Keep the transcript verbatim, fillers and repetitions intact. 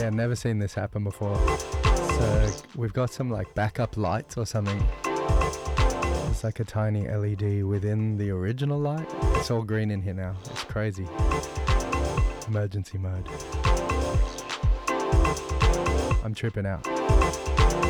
Yeah, never seen this happen before. So we've got some like backup lights or something. It's like a tiny L E D within the original light. It's all green in here now. It's crazy. Emergency mode. I'm tripping out.